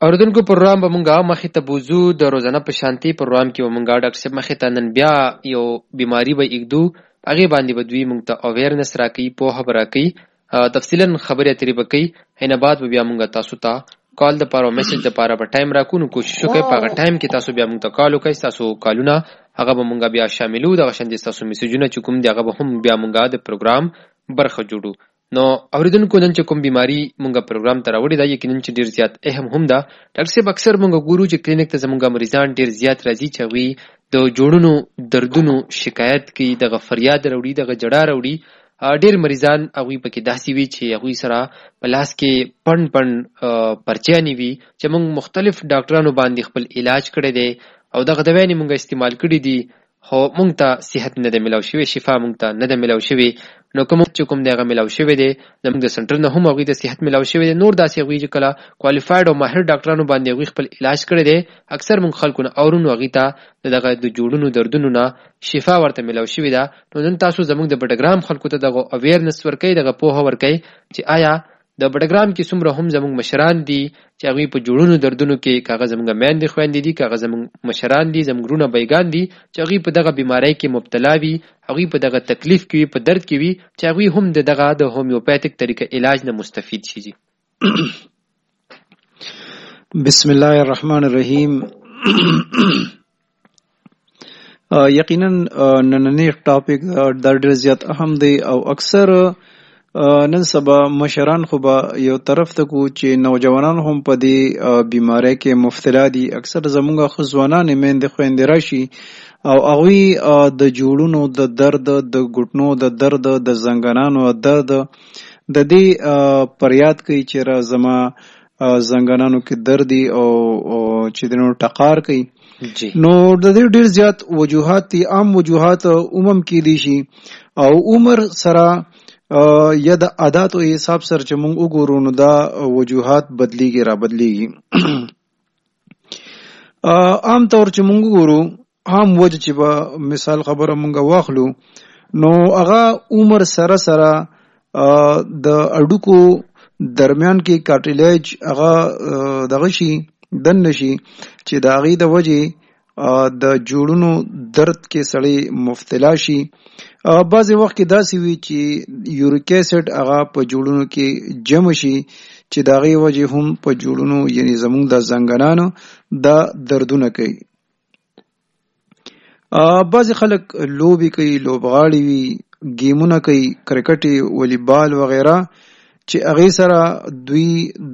اوردونکو پروګرام به مونږه مخې ته بوزو د روزانه په شانتي پروګرام کې مونږه ډاکټر صاحب مخې ته نن بیا یو بیماری به یګدو هغه باندې به دوی مونږ ته اویرنس راکړي پوهه راکړي تفصیلا خبرې اترې وکړي هنه بعد بیا مونږ تاسو ته کال د پاره میسج د پاره په ټایم راکو نو کوشش وکړئ په هغه ټایم کې تاسو بیا مونږ ته کال وکړئ تاسو کالونه هغه به مونږ بیا شاملو د غشن دي تاسو میسجونه چې کوم دی هغه به هم بیا مونږه د پروګرام برخه جوړو نو اوریدونکو نن چې کوم بیماری مونږه پروګرام ته راوړی دا یقینا چې ډیر زیات اهم هم ده ډاکټر صاحب اکثر مونږ ګورو چې کلینیک ته زمونږه مریضان ډیر زیات راځي چې وی د جوړونو دردونو شکایت کوي دغه فریاد راوړي دغه جړه راوړي ډیر مریضان هغه پکې داسي وی چې هغه سره پلاس کې پن پرچانی وی چې مونږ مختلف ډاکټرانو باندې خپل علاج کړی دی او دغه دوايانې مونږ استعمال کړی دي خو مونږ ته صحت نه ده ملاو شوی شفا مونږ ته نه ده ملاو شوی نو کوم چې کوم دغه ملاو شوی دی زموږ د سنټر نه هم هغه د صحت ملاو شوی دی نور داسې هغه چې کله کوالیفاید او ماهر ډاکټرانو باندې هغه خپل علاج کړی دی اکثر مونږ خلکو نه اورونو هغه ته دغه د جوړونو دردونو نه شفا ورته ملاو شوی دا نو نن تاسو زموږ د بټګرام خلکو ته دغه اویرنس ورکړي دغه پوهه ورکړي چې آیا د بټګرام کې څومره هم زموږ مشران دي چې هغه په جوړونو دردونو کې کاغذ زموږ میندې خويندې دي کاغذ زموږ مشران دي زموږ رونه بیگان دي چې هغه په دغه بیماری کې مبتلا وي هغه په دغه تکلیف کې په درد کې وي چې هغه هم دغه د هومیوپاتیک طریقه علاج نه مستفید شي بسم الله الرحمن الرحیم یقینا نننی ټاپک د ډېر زیات اهم دی او اکثر نن سبا مشران خو به یو طرف ته کو چې نوجوانان هم په دې بیماری کې مبتلا دي اکثر زموږ خزوانان میندې خويندې راشي او هغه د جوړونو د درد د ګټنو د درد د زنګانانو درد د دې پریاد کوي چې را زما زنګانانو کې درد او چې دنو ټقار کوي نو د دې ډېر زیات وجوهات دي عام وجوهات کې دي شي او عمر سره یا د عادت او حساب سره چې موږ وګورو نو دا وجوهات بدلیږي را بدلیږي عام طور چې موږ وګورو عام وجه چې به مثال خبره موږ واخلو نو هغه عمر سره سره د اډوکو درمیان کې کارټیلیج هغه دغه شي دن شي چې د هغې د وجې د جوړونو درد کې سړی مبتلا شي بعضې وخت کې داسې وي چې یوریک ایسډ هغه په جوړونو کې جمع شي چې د هغې وجې هم په جوړونو یعنی زموږ د زنګنانو دا دردونه کوي بعضې خلک لوبې کوي لوبغاړي وي ګیمونه کوي کرکټ والیبال وغیره چې هغې سره دوی